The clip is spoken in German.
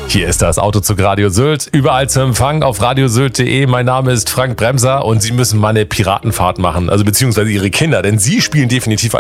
Hier ist das Autozug Radio Sylt, überall zu empfangen auf radiosylt.de. Mein Name ist Frank Bremser und Sie müssen mal eine Piratenfahrt machen, also beziehungsweise Ihre Kinder, denn Sie spielen definitiv